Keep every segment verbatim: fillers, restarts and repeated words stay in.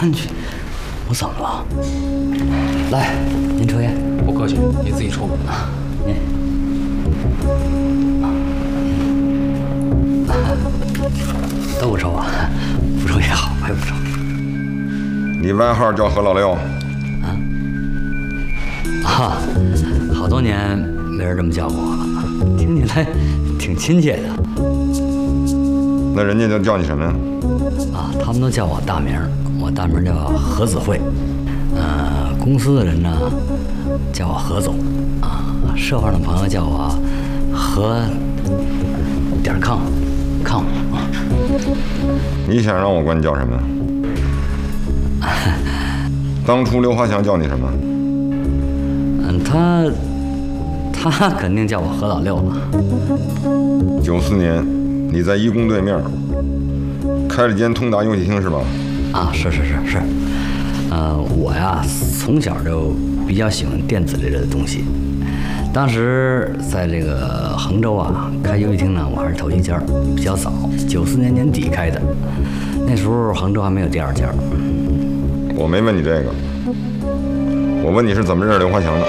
去，我怎么了？来，您抽烟。 不客气，您自己抽吧。 啊，您。都不抽啊？不抽也好，我也不抽。 你外号叫何老六？ 啊？啊，好多年没人这么叫过我了，听起来挺亲切的。 那人家就叫你什么呀？ 啊，他们都叫我大名，我大名叫何子慧。呃，公司的人呢叫我何总，啊，社会上的朋友叫我何点康康啊。 你想让我管你叫什么？当初刘华强叫你什么？ 嗯，他他肯定叫我何老六了。 九四年，你在一工对面开了间通达游戏厅是吧？ 啊，是是是是。呃，我呀从小就比较喜欢电子类的东西。当时在这个杭州啊开游戏厅呢，我还是头一家，比较早，九四年年底开的。那时候杭州还没有第二家。 我没问你这个，我问你是怎么认识刘华强的？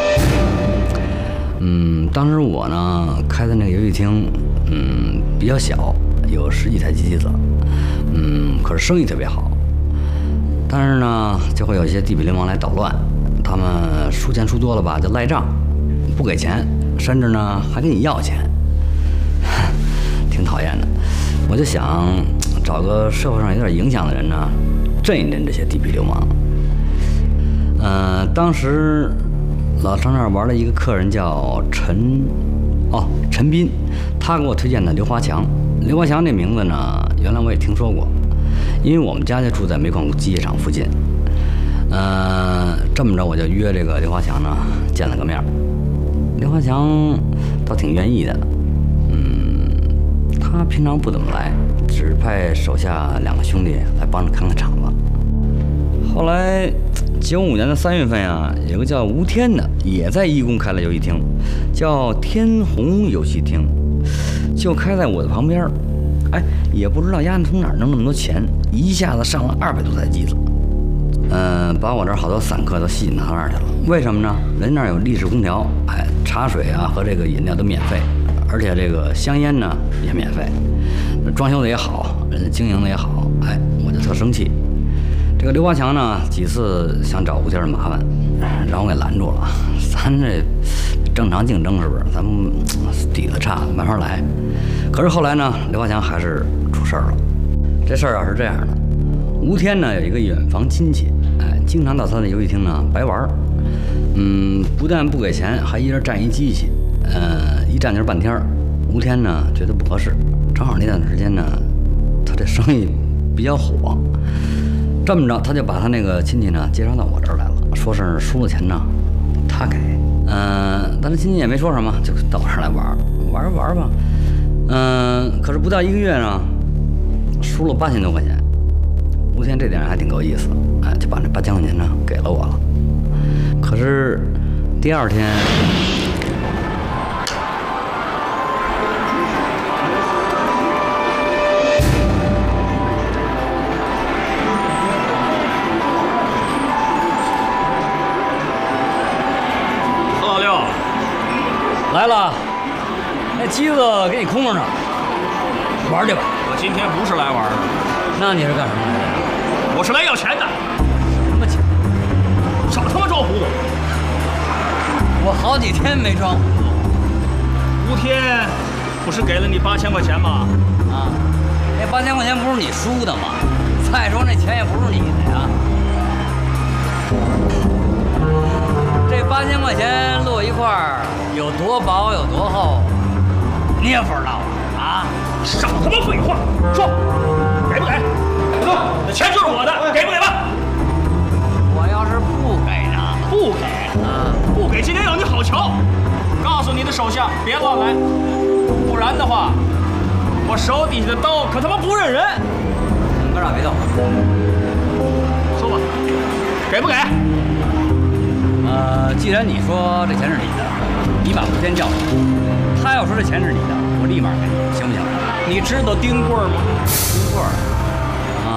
嗯，当时我呢开的那个游戏厅，嗯，比较小，有十几台机器子，嗯，可是生意特别好。但是呢，就会有一些地痞流氓来捣乱，他们输钱输多了吧，就赖账，不给钱，甚至呢还跟你要钱，挺讨厌的。我就想找个社会上有点影响的人呢，震一震这些地痞流氓。呃，当时老上那儿玩了一个客人叫陈，哦，陈斌，他给我推荐的刘华强。刘华强这名字呢，原来我也听说过，因为我们家就住在煤矿机械厂附近。呃，这么着我就约这个刘华强呢见了个面。刘华强倒挺愿意的，嗯，他平常不怎么来，只派手下两个兄弟来帮着看看场子。后来九五年的三月份呀，有个叫吴天的也在一工开了游戏厅，叫天虹游戏厅，就开在我的旁边。哎，也不知道丫头从哪儿弄那么多钱，一下子上了二百多台机子，嗯、呃，把我这儿好多散客都吸引到那儿去了。为什么呢？人那儿有立式空调，哎，茶水啊和这个饮料都免费，而且这个香烟呢也免费，装修的也好，人家经营的也好，哎，我就特生气。这个刘华强呢，几次想找吴天的麻烦，让我给拦住了。咱这正常竞争是不是？咱们底子差，慢慢来。可是后来呢，刘华强还是出事儿了。这事儿啊是这样的：吴天呢有一个远房亲戚，哎，经常到他的游戏厅呢白玩儿。嗯，不但不给钱，还一人占一机器，呃，一占就是半天儿。吴天呢觉得不合适，正好那段时间呢，他这生意比较火。这么着，他就把他那个亲戚呢介绍到我这儿来了，说是输了钱呢，他给。嗯、呃，但是亲戚也没说什么，就到我这儿来玩玩玩吧。嗯、呃，可是不到一个月呢，输了八千多块钱。吴天这点还挺够意思，哎，就把那八千块钱呢给了我了。可是第二天。来了，那机子给你空着呢，玩去吧。 我今天不是来玩的， 那你是干什么来的？ 我是来要钱的。 什么钱？ 少他妈装糊涂！ 我好几天没装糊涂。 吴天不是给了你八千块钱吗？ 啊，那八千块钱不是你输的吗？再说那钱也不是你的呀。这八千块钱摞一块儿有多薄有多厚，你也不知道啊？ 少他妈废话，说给不给？走，那钱就是我的，给不给吧？ 我要是不给呢？ 不给啊！不给，今天要你好瞧。告诉你的手下别乱来，不然的话，我手底下的刀可他妈不认人。 你们哥俩别动。 说吧，给不给？ 呃，既然你说这钱是你的，你把吴天叫来，他要说这钱是你的，我立马给你，行不行？ 你知道丁贵吗？ 丁贵。